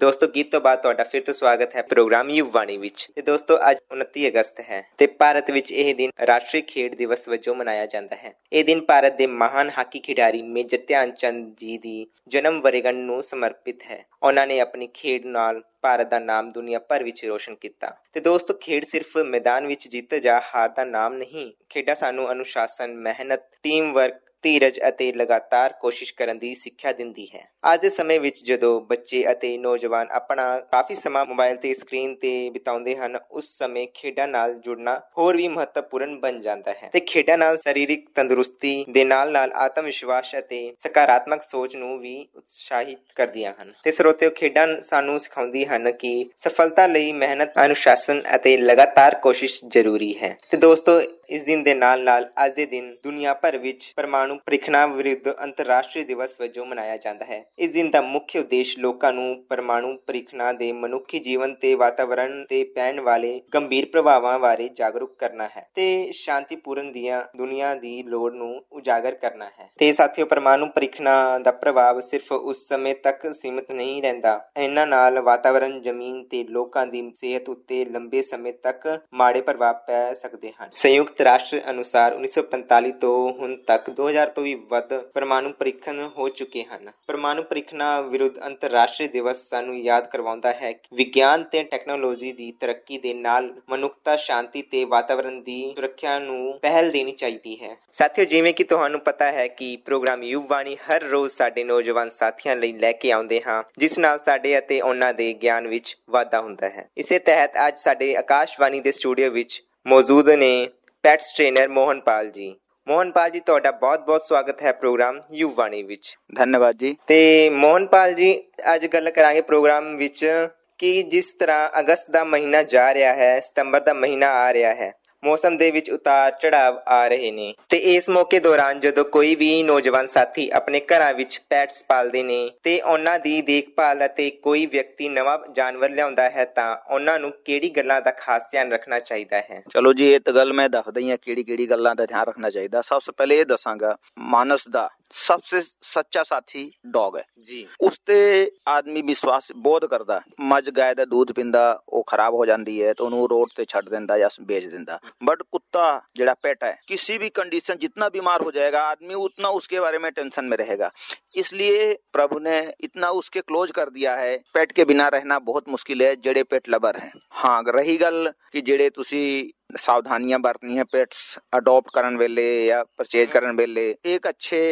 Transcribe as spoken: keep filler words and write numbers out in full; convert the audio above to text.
ਦੋਸਤੋ ਗੀਤ ਤੋਂ ਬਾਅਦ ਤੁਹਾਡਾ ਫਿਰ ਤੋਂ ਸਵਾਗਤ ਹੈ ਪ੍ਰੋਗਰਾਮ ਯੁਵਵਾਣੀ ਵਿੱਚ। ਤੇ ਦੋਸਤੋ ਅੱਜ ਉਨੱਤੀ ਅਗਸਤ ਹੈ ਤੇ ਭਾਰਤ ਵਿੱਚ ਇਹ ਦਿਨ ਰਾਸ਼ਟਰੀ ਖੇਡ ਦਿਵਸ ਵਜੋਂ ਮਨਾਇਆ ਜਾਂਦਾ ਹੈ। ਇਹ ਦਿਨ ਭਾਰਤ ਦੇ ਮਹਾਨ ਹਾਕੀ ਖਿਡਾਰੀ ਮੇਜਰ ਧਿਆਨ ਚੰਦ ਜੀ ਦੀ ਜਨਮ ਵਰ੍ਹੇਗੰਢ ਨੂੰ ਸਮਰਪਿਤ ਹੈ। ਉਹਨਾਂ ਨੇ ਆਪਣੀ ਖੇਡ ਨਾਲ ਭਾਰਤ ਦਾ ਨਾਮ ਦੁਨੀਆ ਭਰ ਵਿੱਚ ਰੋਸ਼ਨ ਕੀਤਾ। ਤੇ ਦੋਸਤੋ ਖੇਡ ਸਿਰਫ ਮੈਦਾਨ ਵਿੱਚ ਜਿੱਤ ਜਾਂ ਹਾਰ ਦਾ ਨਾਮ ਨਹੀਂ, ਖੇਡਾਂ ਸਾਨੂੰ ਅਨੁਸ਼ਾਸਨ, ਮਿਹਨਤ, ਟੀਮ ਵਰਕ, ਧੀਰਜ ਅਤੇ ਲਗਾਤਾਰ ਕੋਸ਼ਿਸ਼ ਕਰਨ ਦੀ ਸਿੱਖਿਆ ਦਿੰਦੀ ਹੈ। ਅੱਜ ਦੇ ਸਮੇਂ ਵਿੱਚ ਜਦੋਂ ਬੱਚੇ ਅਤੇ ਨੌਜਵਾਨ ਆਪਣਾ ਕਾਫੀ ਸਮਾਂ ਮੋਬਾਈਲ ਤੇ ਸਕਰੀਨ ਤੇ ਬਿਤਾਉਂਦੇ ਹਨ, ਉਸ ਸਮੇਂ ਖੇਡਾਂ ਨਾਲ ਜੁੜਨਾ ਹੋਰ ਵੀ ਮਹੱਤਵਪੂਰਨ ਬਣ ਜਾਂਦਾ ਹੈ। ਤੇ ਖੇਡਾਂ ਨਾਲ ਸਰੀਰਕ ਤੰਦਰੁਸਤੀ ਦੇ ਨਾਲ ਨਾਲ ਆਤਮ ਵਿਸ਼ਵਾਸ ਅਤੇ ਸਕਾਰਾਤਮਕ ਸੋਚ ਨੂੰ ਵੀ ਉਤਸ਼ਾਹਿਤ ਕਰਦੀਆਂ ਹਨ। ਤੇ ਸਰੋਤਿਓ, ਖੇਡਾਂ ਸਾਨੂੰ ਸਿਖਾਉਂਦੀ ਹਨ ਕਿ ਸਫਲਤਾ ਲਈ ਮਿਹਨਤ, ਅਨੁਸ਼ਾਸਨ ਅਤੇ ਲਗਾਤਾਰ ਕੋਸ਼ਿਸ਼ ਜ਼ਰੂਰੀ ਹੈ। ਤੇ ਦੋਸਤੋ, ਇਸ ਦਿਨ ਦੇ ਨਾਲ ਨਾਲ ਅੱਜ ਦੇ ਦਿਨ ਦੁਨੀਆ ਭਰ ਵਿੱਚ ਪਰਮਾਣੂ ਪ੍ਰੀਖਣਾ ਵਿਰੁੱਧ ਅੰਤਰਰਾਸ਼ਟਰੀ ਦਿਵਸ ਵਜੋਂ ਮਨਾਇਆ ਜਾਂਦਾ ਹੈ। ਇਸ ਦਿਨ ਦਾ ਮੁੱਖ ਉਦੇਸ਼ ਲੋਕਾਂ ਨੂੰ ਪਰਮਾਣੂ ਪ੍ਰੀਖਣਾ ਦੇ ਮਨੁੱਖੀ ਜੀਵਨ ਤੇ ਵਾਤਾਵਰਣ ਤੇ ਪੈਣ ਵਾਲੇ ਗੰਭੀਰ ਪ੍ਰਭਾਵਾਂ ਬਾਰੇ ਜਾਗਰੂਕ ਕਰਨਾ ਹੈ ਤੇ ਸ਼ਾਂਤੀਪੂਰਨ ਦੀਆਂ ਦੁਨੀਆ ਦੀ ਲੋੜ ਨੂੰ ਉਜਾਗਰ ਕਰਨਾ ਹੈ। ਤੇ ਸਾਥੀਓ, ਪਰਮਾਣੂ ਪ੍ਰੀਖਣਾ ਦਾ ਪ੍ਰਭਾਵ ਸਿਰਫ ਉਸ ਸਮੇਂ ਤੱਕ ਸੀਮਿਤ ਨਹੀਂ ਰਹਿੰਦਾ। ਇਹਨਾਂ ਨਾਲ ਵਾਤਾਵਰਣ, ਜ਼ਮੀਨ ਤੇ ਲੋਕਾਂ ਦੀ ਸਿਹਤ ਉੱਤੇ ਲੰਬੇ ਸਮੇਂ ਤੱਕ ਮਾੜੇ ਪ੍ਰਭਾਵ ਪੈ ਸਕਦੇ ਹਨ। ਸੰਯੁਕਤ ਰਾਸ਼ਟਰ ਅਨੁਸਾਰ ਉੱਨੀ ਸੌ ਪੰਤਾਲੀ ਤੋਂ ਹੁਣ ਤੱਕ ਦੋ ਹਜ਼ਾਰ ਤੋਂ ਵੀ ਵੱਧ ਪਰਮਾਣੂ ਪ੍ਰੀਖਣ ਹੋ ਚੁੱਕੇ ਹਨ। ਪਰਮਾਣੂ ਪ੍ਰੀਖਣਾ ਵਿਰੁੱਧ ਅੰਤਰਰਾਸ਼ਟਰੀ ਦਿਵਸ ਸਾਨੂੰ ਯਾਦ ਕਰਵਾਉਂਦਾ ਹੈ ਕਿ ਵਿਗਿਆਨ ਤੇ ਟੈਕਨੋਲੋਜੀ ਦੀ ਤਰੱਕੀ ਦੇ ਨਾਲ ਮਨੁੱਖਤਾ ਸ਼ਾਂਤੀ ਤੇ ਵਾਤਾਵਰਣ ਦੀ ਸੁਰੱਖਿਆ ਨੂੰ ਪਹਿਲ ਦੇਣੀ ਚਾਹੀਦੀ ਹੈ। ਸਾਥੀਓ, ਜਿਵੇਂ ਕਿ ਤੁਹਾਨੂੰ ਪਤਾ ਹੈ ਕਿ ਪ੍ਰੋਗਰਾਮ ਯੁਵਵਾਣੀ ਹਰ ਰੋਜ਼ ਸਾਡੇ ਨੌਜਵਾਨ ਸਾਥੀਆਂ ਲਈ ਲੈ ਕੇ ਆਉਂਦੇ ਹਾਂ, ਜਿਸ ਨਾਲ ਸਾਡੇ ਅਤੇ ਉਹਨਾਂ ਦੇ ਗਿਆਨ ਵਿੱਚ ਵਾਧਾ ਹੁੰਦਾ ਹੈ। ਇਸੇ ਤਹਿਤ ਅੱਜ ਸਾਡੇ ਆਕਾਸ਼ਵਾਣੀ ਦੇ ਸਟੂਡੀਓ ਵਿੱਚ ਮੌਜੂਦ ਨੇ ਪੈਟਸ ਟ੍ਰੇਨਰ ਮੋਹਨਪਾਲ ਜੀ। ਮੋਹਨਪਾਲ ਜੀ, ਤੁਹਾਡਾ ਬਹੁਤ-ਬਹੁਤ ਸਵਾਗਤ ਹੈ ਪ੍ਰੋਗਰਾਮ ਯੁਵਵਾਣੀ ਵਿੱਚ। ਧੰਨਵਾਦ ਜੀ। ਤੇ ਮੋਹਨਪਾਲ ਜੀ, ਅੱਜ ਗੱਲ ਕਰਾਂਗੇ ਪ੍ਰੋਗਰਾਮ ਵਿੱਚ ਕਿ ਜਿਸ ਤਰ੍ਹਾਂ ਅਗਸਤ ਦਾ ਮਹੀਨਾ ਜਾ ਰਿਹਾ ਹੈ, ਸਤੰਬਰ ਦਾ ਮਹੀਨਾ ਆ ਰਿਹਾ ਹੈ, ਮੌਸਮ ਦੇ ਵਿੱਚ ਉਤਾਰ ਚੜਾਵ ਆ ਰਹੇ ਨੇ ਤੇ ਇਸ ਮੌਕੇ ਦੌਰਾਨ ਜਦੋਂ ਕੋਈ ਵੀ ਨੌਜਵਾਨ ਸਾਥੀ ਆਪਣੇ ਘਰਾਂ ਵਿੱਚ ਪੈਟਸ ਪਾਲਦੇ ਨੇ ਤੇ ਉਹਨਾਂ ਦੀ ਦੇਖਭਾਲ ਅਤੇ ਕੋਈ ਵਿਅਕਤੀ ਨਵਾਂ ਜਾਨਵਰ ਲਿਆਉਂਦਾ ਹੈ ਤਾਂ ਉਹਨਾਂ ਨੂੰ ਕਿਹੜੀ ਗੱਲਾਂ ਦਾ ਖਾਸ ਧਿਆਨ ਰੱਖਣਾ ਚਾਹੀਦਾ ਹੈ? ਚਲੋ ਜੀ, ਇਹ ਤਾਂ ਗੱਲ ਮੈਂ ਦੱਸਦਾ ਹੀ ਹਾਂ ਕਿਹੜੀ ਕਿਹੜੀ ਗੱਲਾਂ ਦਾ ਧਿਆਨ ਰੱਖਣਾ ਚਾਹੀਦਾ। ਸਭ ਤੋਂ ਪਹਿਲੇ ਇਹ ਦੱਸਾਂਗਾ, ਮਾਨਸ ਦਾ सबसे सच्चा साथी डॉग है जी। उस ते आदमी विश्वास बहुत करदा। मझ गाय दा दूध पींदा, ਉਹ ਖਰਾਬ ਹੋ ਜਾਂਦੀ ਹੈ तो ਉਹਨੂੰ रोड ਤੇ ਛੱਡ ਦਿੰਦਾ ਜਾਂ बेच दिंदा। बट कुत्ता ਜਿਹੜਾ पेट है, किसी भी कंडीशन जितना बीमार हो जाएगा आदमी, उतना उसके बारे में टेंशन में रहेगा। इसलिए प्रभु ने इतना उसके क्लोज कर दिया है। पेट के बिना रहना बहुत मुश्किल है ਜਿਹੜੇ पेट लवर है। हाँ, रही ਗੱਲ ਕਿ ਜਿਹੜੇ ਤੁਸੀਂ ਸਾਵਧਾਨੀਆਂ ਵਰਤਣੀਆਂ पेट्स अडॉप्ट ਕਰਨ ਵੇਲੇ ਜਾਂ परचेज ਕਰਨ ਵੇਲੇ, एक अच्छे